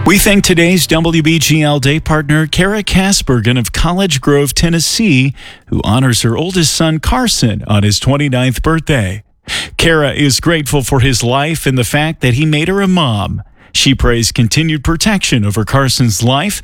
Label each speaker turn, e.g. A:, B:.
A: We thank today's WBGL Day partner, Kara Kasbergen of College Grove, Tennessee, who honors her oldest son, Carson, on his 29th birthday. Kara is grateful for his life and the fact that he made her a mom. She prays continued protection over Carson's life